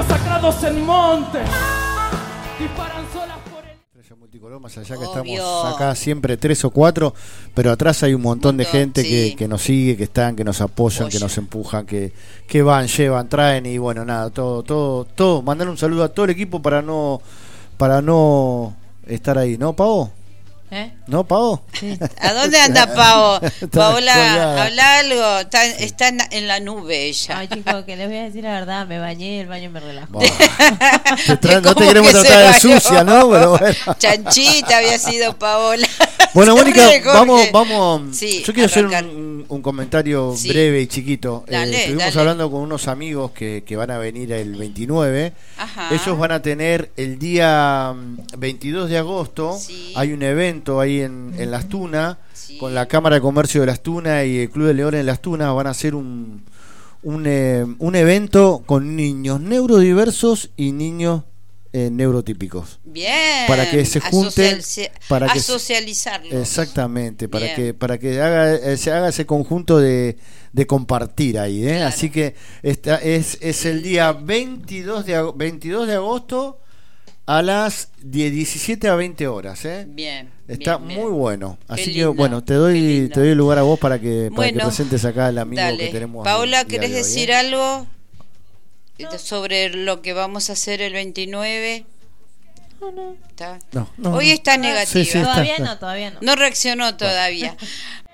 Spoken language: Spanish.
masacrados en monte. Disparan solas por el... Multicolor, más allá que estamos acá siempre 3 o 4, pero atrás hay un montón de gente que nos sigue, que nos apoyan, que nos empujan, que van, llevan, traen y bueno, nada, todo. Mandar un saludo a todo el equipo para no estar ahí, ¿no, Pavo? ¿No, Pavo? Sí. ¿A dónde anda Pavo? Paola, habla algo. Está en la nube ella. Ay, chicos, que les voy a decir la verdad. Me bañé y el baño me relajó. No te queremos tratar de sucia, ¿no? Pero bueno. Chanchita había sido Paola. Bueno, Mónica, vamos. Sí, yo quiero hacer un comentario breve y chiquito. Estuvimos hablando con unos amigos que van a venir el 29. Ajá. Ellos van a tener el día 22 de agosto. Sí. Hay un evento ahí en Las Tunas, con la Cámara de Comercio de Las Tunas y el Club de Leones de Las Tunas. Van a hacer un evento con niños neurodiversos y niños neurotípicos. Bien. Para que se junten, a socializarlos. Exactamente, para que se haga ese conjunto de compartir ahí, ¿eh? Claro. Así que es el día 22 de agosto a las 17 a 20 horas, ¿eh? Bien. Está bien, muy bueno. Así lindo, que bueno, te doy el lugar a vos para que presentes acá al amigo dale. Que tenemos. Paola, ¿querés decir algo sobre lo que vamos a hacer el 29? No. ¿Está? No. Hoy está negativa. Sí, todavía no. No reaccionó todavía.